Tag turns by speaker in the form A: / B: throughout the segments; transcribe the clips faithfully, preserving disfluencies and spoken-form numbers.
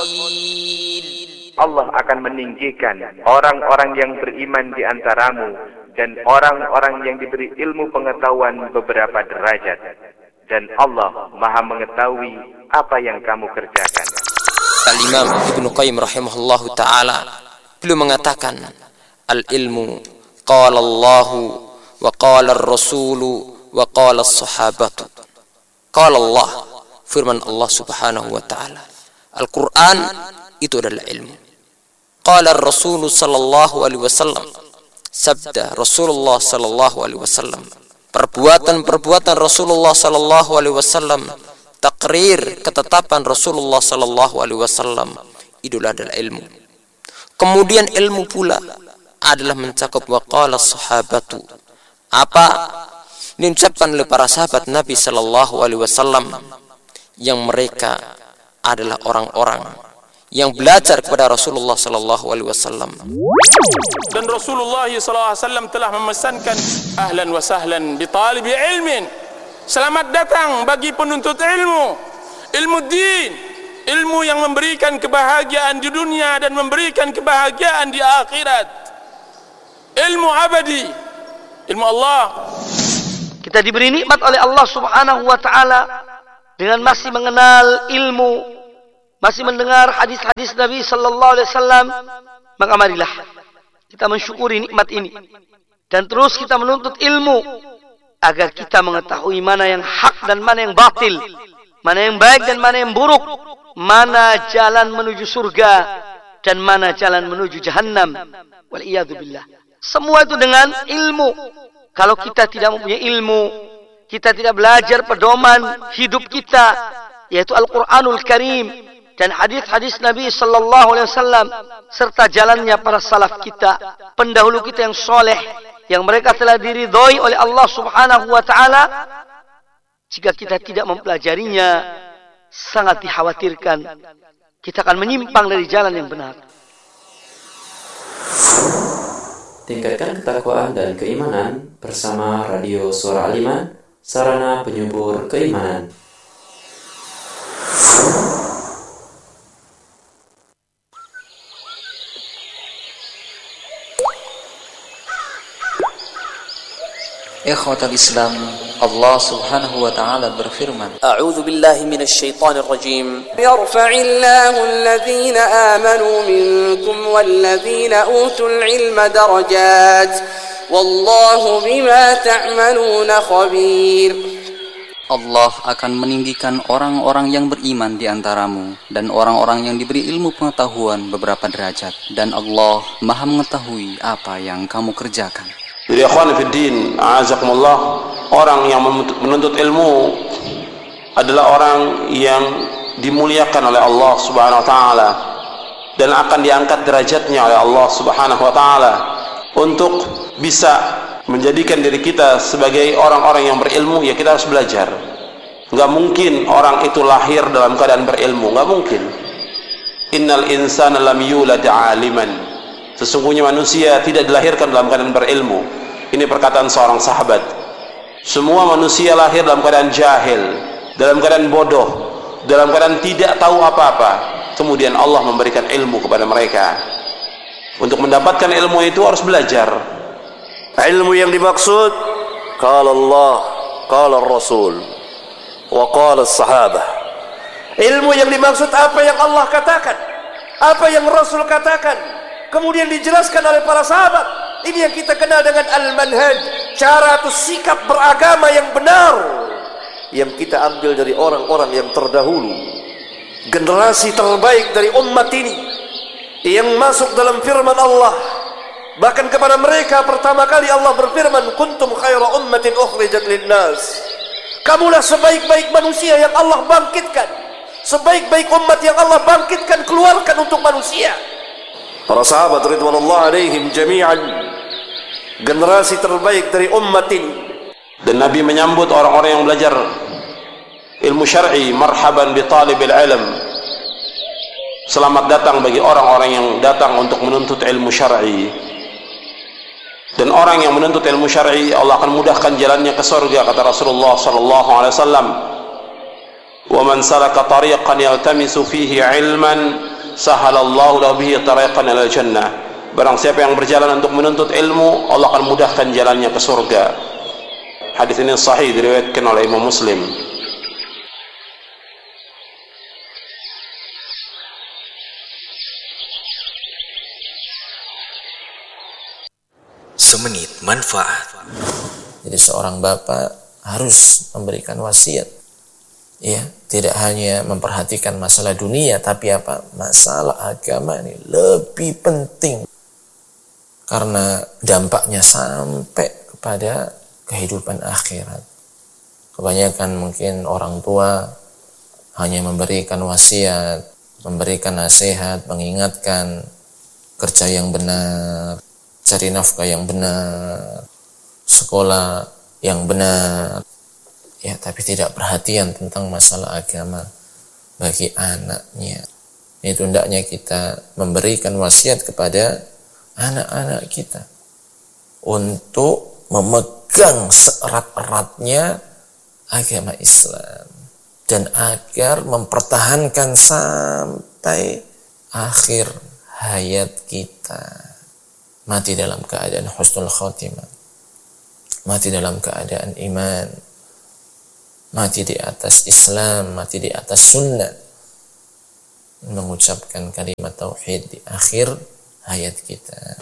A: خبير.
B: Allah akan meninggikan orang-orang yang beriman di antaramu dan orang-orang yang diberi ilmu pengetahuan beberapa derajat. Dan Allah Maha mengetahui apa yang kamu kerjakan.
A: Al-Imam Ibnu Qayyim rahimahullahu ta'ala beliau mengatakan, al-ilmu qala Allahu wa qala ar-rasulu wa qala as-sahabatu. Qala Allah, firman Allah subhanahu wa ta'ala. Al-Quran itu adalah ilmu. Qala ar-rasulu sallallahu alaihi wasallam, sabda Rasulullah sallallahu alaihi wasallam. Perbuatan-perbuatan Rasulullah sallallahu alaihi wasallam, takrir ketetapan Rasulullah sallallahu alaihi wasallam, itu adalah ilmu. Kemudian ilmu pula adalah mencakup waqala sahabatu. Apa yang diucapkan oleh para sahabat Nabi sallallahu alaihi wasallam, yang mereka adalah orang-orang yang belajar kepada Rasulullah sallallahu alaihi wasallam.
C: Dan Rasulullah sallallahu alaihi wasallam telah memesankan, ahlan wa sahlan bi talibi ilmin. Selamat datang bagi penuntut ilmu. Ilmu din, ilmu yang memberikan kebahagiaan di dunia dan memberikan kebahagiaan di akhirat. Ilmu abadi, ilmu Allah.
D: Kita diberi nikmat oleh Allah Subhanahu wa taala dengan masih mengenal ilmu, masih mendengar hadis-hadis Nabi sallallahu alaihi wasallam, maka marilah kita mensyukuri nikmat ini dan terus kita menuntut ilmu agar kita mengetahui mana yang hak dan mana yang batil, mana yang baik dan mana yang buruk, mana jalan menuju surga dan mana jalan menuju jahannam. Wal iyadu billah. Semua itu dengan ilmu. Kalau kita tidak mempunyai ilmu, kita tidak belajar pedoman hidup kita, yaitu Al-Quranul Karim dan hadis-hadis Nabi sallallahu alaihi wasallam serta jalannya para salaf kita, pendahulu kita yang soleh, yang mereka telah diridhoi oleh Allah Subhanahu wa taala. Jika kita tidak mempelajarinya, sangat dikhawatirkan kita akan menyimpang dari jalan yang benar.
E: Tingkatkan ketakwaan dan keimanan bersama Radio Suara Al-Iman, sarana penyubur keimanan.
F: Ikhwatal Islam, Allah Subhanahu wa taala berfirman,
A: A'udzu billahi minasy syaithanir rajim.
G: Yarfa'illahu alladhina amanu minkum walladzina utul ilma darajat. Wallahu bima ta'maluna khabir.
F: Allah akan meninggikan orang-orang yang beriman di antaramu dan orang-orang yang diberi ilmu pengetahuan beberapa derajat, dan Allah Maha mengetahui apa yang kamu kerjakan.
C: Jadi akhwan fiddin, a'azakumullah, orang yang menuntut ilmu adalah orang yang dimuliakan oleh Allah Subhanahu wa taala dan akan diangkat derajatnya oleh Allah Subhanahu wa taala untuk bisa menjadikan diri kita sebagai orang-orang yang berilmu. Ya, kita harus belajar. Enggak mungkin orang itu lahir dalam keadaan berilmu, enggak mungkin. Innal insana lam yulad 'aliman. Sesungguhnya manusia tidak dilahirkan dalam keadaan berilmu. Ini perkataan seorang sahabat. Semua manusia lahir dalam keadaan jahil, dalam keadaan bodoh, dalam keadaan tidak tahu apa-apa. Kemudian Allah memberikan ilmu kepada mereka. Untuk mendapatkan ilmu itu harus belajar.
H: Ilmu yang dimaksud qala Allah, qala Rasul, wa qala as-sahabah. Ilmu yang dimaksud apa yang Allah katakan, apa yang Rasul katakan, kemudian dijelaskan oleh para sahabat. Ini yang kita kenal dengan al-manhaj, cara atau sikap beragama yang benar yang kita ambil dari orang-orang yang terdahulu, generasi terbaik dari umat ini yang masuk dalam firman Allah. Bahkan kepada mereka pertama kali Allah berfirman, kuntum khaira ummatin ukhrijat linnas. Kamulah sebaik-baik manusia yang Allah bangkitkan, sebaik-baik umat yang Allah bangkitkan, keluarkan untuk manusia. Para sahabat ridwanullah alaihim jami'an, generasi terbaik dari umat ini.
C: Dan Nabi menyambut orang-orang yang belajar ilmu syar'i, marhaban bi talibil ilm. Selamat datang bagi orang-orang yang datang untuk menuntut ilmu syar'i. Dan orang yang menuntut ilmu syar'i, Allah akan mudahkan jalannya ke surga, kata Rasulullah sallallahu alaihi wasallam. Wa man salaka tariqan yaltamisu fihi ilman sahalallahu lahu bihi tariqan ilal jannah. Barang siapa yang berjalan untuk menuntut ilmu, Allah akan mudahkan jalannya ke surga. Hadis ini sahih, diriwayatkan oleh Imam Muslim.
I: Semenit manfaat.
J: Jadi seorang bapak harus memberikan wasiat, ya, tidak hanya memperhatikan masalah dunia, tapi apa, masalah agama ini lebih penting karena dampaknya sampai kepada kehidupan akhirat. Kebanyakan mungkin orang tua hanya memberikan wasiat, memberikan nasihat, mengingatkan kerja yang benar, cari nafkah yang benar, sekolah yang benar, ya, tapi tidak perhatian tentang masalah agama bagi anaknya. Itu hendaknya kita memberikan wasiat kepada anak-anak kita untuk memegang seerat-eratnya agama Islam dan agar mempertahankan sampai akhir hayat kita. Mati dalam keadaan husnul khotimah, mati dalam keadaan iman, mati di atas Islam, mati di atas sunnah, mengucapkan kalimat tauhid di akhir hayat kita.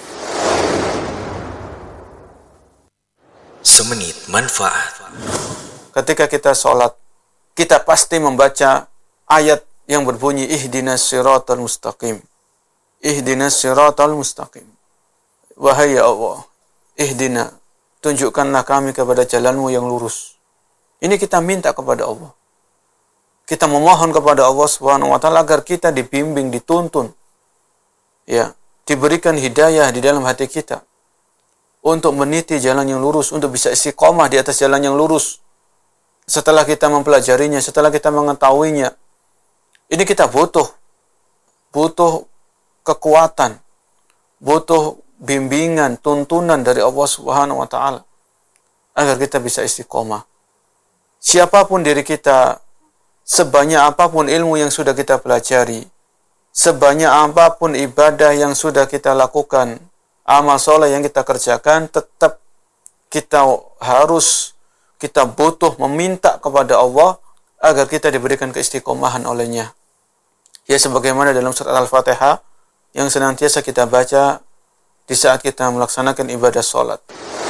I: Semenit manfaat.
K: Ketika kita sholat, kita pasti membaca ayat yang berbunyi ihdinas siratal mustaqim. Ihdinas siratal mustaqim. Wahai ya Allah, ihdina, tunjukkanlah kami kepada jalanmu yang lurus. Ini kita minta kepada Allah. Kita memohon kepada Allah Subhanahu wa taala agar kita dibimbing, dituntun, ya, diberikan hidayah di dalam hati kita untuk meniti jalan yang lurus, untuk bisa istiqomah di atas jalan yang lurus. Setelah kita mempelajarinya, setelah kita mengetahuinya, ini kita butuh butuh kekuatan, butuh bimbingan, tuntunan dari Allah Subhanahu wa taala agar kita bisa istiqomah. Siapapun diri kita, sebanyak apapun ilmu yang sudah kita pelajari, sebanyak apapun ibadah yang sudah kita lakukan, amal soleh yang kita kerjakan, tetap kita harus, kita butuh meminta kepada Allah agar kita diberikan keistiqomahan olehnya. Ya, sebagaimana dalam surat Al-Fatihah yang senantiasa kita baca di saat kita melaksanakan ibadah salat.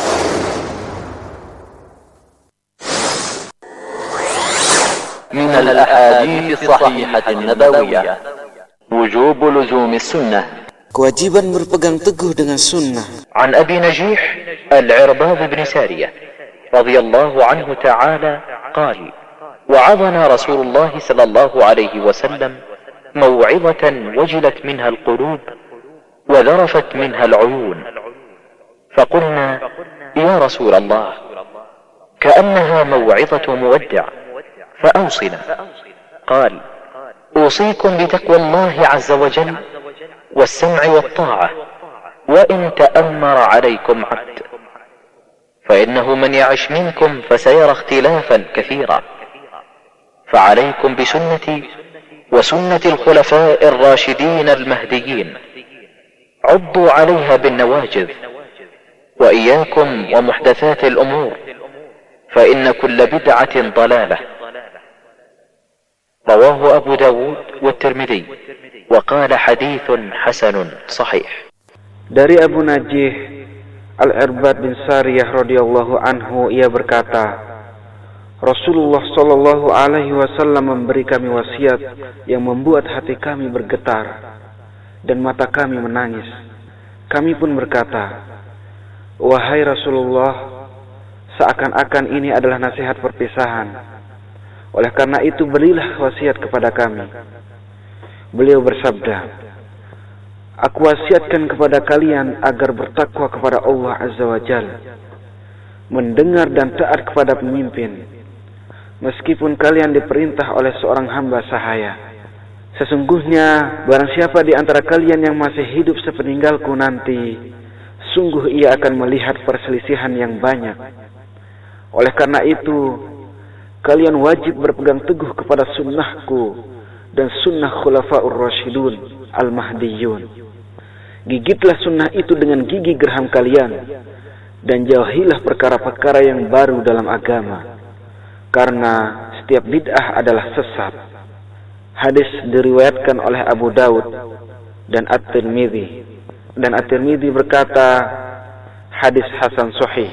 L: من الأحاديث الصحيحة النبوية وجوب لزوم السنة.
M: Kewajiban berpegang teguh dengan sunnah.
L: عن أبي نجيح العرباض بن سارية رضي الله عنه تعالى قال: وعظنا رسول الله صلى الله عليه وسلم موعظة وجلت منها القلوب وذرفت منها العيون، فقلنا: يا رسول الله، كأنها موعظة مودع، فأوصنا. قال: أوصيكم بتقوى الله عز وجل والسمع والطاعة وإن تأمر عليكم عبد، فإنه من يعش منكم فسيرى اختلافا كثيرا، فعليكم بسنتي وسنة الخلفاء الراشدين المهديين، عضوا عليها بالنواجذ، وإياكم ومحدثات الأمور، فإن كل بدعة ضلالة. رواه أبو داود والترمذي وقال حديث حسن صحيح.
M: Dari Abu Najih Al-Irbad bin Sariyah radhiyallahu anhu, ia berkata, Rasulullah sallallahu alaihi wasallam memberi kami wasiat yang membuat hati kami bergetar dan mata kami menangis. Kami pun berkata, wahai Rasulullah, seakan-akan ini adalah nasihat perpisahan. Oleh karena itu berilah wasiat kepada kami. Beliau bersabda, aku wasiatkan kepada kalian agar bertakwa kepada Allah Azza wa Jalla, mendengar dan taat kepada pemimpin, meskipun kalian diperintah oleh seorang hamba sahaya. Sesungguhnya barang siapa di antara kalian yang masih hidup sepeninggalku nanti, sungguh ia akan melihat perselisihan yang banyak. Oleh karena itu, kalian wajib berpegang teguh kepada sunnahku dan sunnah khulafaur rasyidun. al-mahdiyun. Gigitlah sunnah itu dengan gigi geraham kalian, dan jauhilah perkara-perkara yang baru dalam agama, karena setiap bid'ah adalah sesat. Hadis diriwayatkan oleh Abu Daud dan At-Tirmidzi, dan At-Tirmidzi berkata hadis hasan sahih.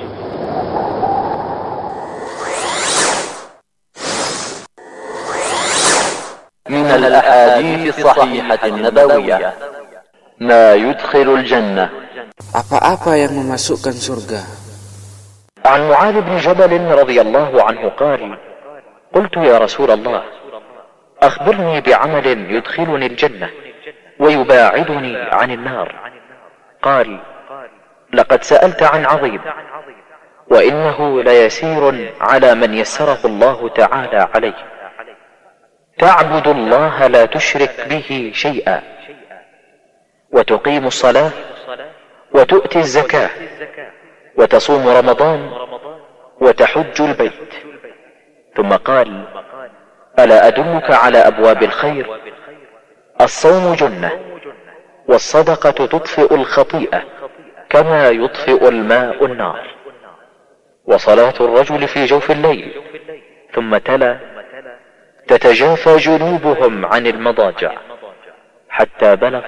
L: من الأحاديث الصحيحة النبوية ما يدخل الجنة.
M: Apa-apa yang memasukkan surga.
L: عن معاذ بن جبل رضي الله عنه قال: قلت يا رسول الله أخبرني بعمل يدخلني الجنة ويباعدني عن النار. قال: لقد سألت عن عظيم، وإنه ليسير على من يسره الله تعالى عليه. تعبد الله لا تشرك به شيئا، وتقيم الصلاة، وتؤتي الزكاة، وتصوم رمضان، وتحج البيت. ثم قال: ألا أدلك على أبواب الخير؟ الصوم جنة، والصدقة تطفئ الخطيئة كما يطفئ الماء النار، وصلاة الرجل في جوف الليل. ثم تلا: تتجافى جنوبهم عن المضاجع، حتى بلغ: